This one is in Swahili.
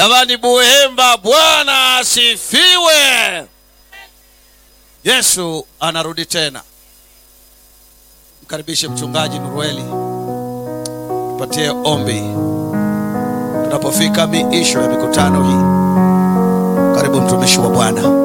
Jamani Buhemba, Bwana asifiwe. Yesu anarudi tena. Mkaribishe mchungaji Nurueli tupatie ombi tunapofika miisho ya mikutano hii. Karibu mtumishi wa Bwana.